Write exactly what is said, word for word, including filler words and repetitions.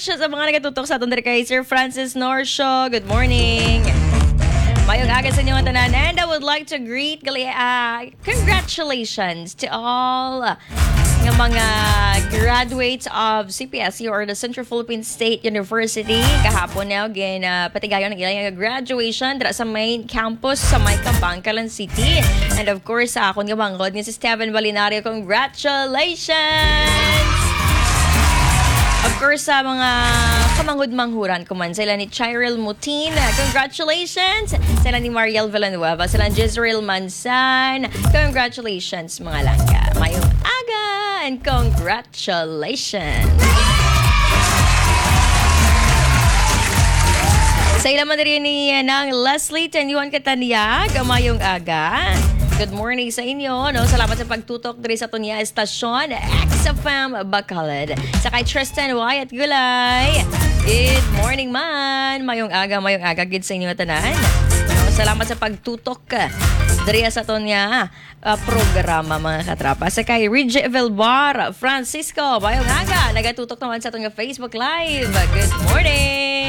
much sa mga nagatutok sa aton diri kay Sir Francis Norsho. Good morning. Mayong aga sa inyong tanan, and I would like to greet gali uh, congratulations to all uh, ng mga graduates of C P S U or the Central Philippine State University. Kahapon na again uh, patigayon ng ilang graduation dira sa main campus sa may Bangkalan City. And of course, sa akong gabangod ni si Steven Balinario, congratulations! Of course, sa mga kamangud-manghuran kuman, sila ni Chirel Mutin, congratulations! Sila ni Mariel Villanueva, sila ni Jezreel Mansan, congratulations mga langga. Mayong aga and congratulations! Sa ilaman rin ni ng Leslie Tenyuan Kataniag, mayong aga. Good morning sa inyo. No? Salamat sa pagtutok diri sa Tunya Estasyon X F M Bacolod. Sa kay Tristan Wyatt Gulay. Good morning man. Mayong aga, mayong aga gid sa inyo tanan. No? Salamat sa pagtutok diri sa Tunya uh, programa mga katrapa. Sa kay Reggie Vilbar Francisco, mayong aga. Nagatutok naman sa Tunya Facebook Live. Good morning.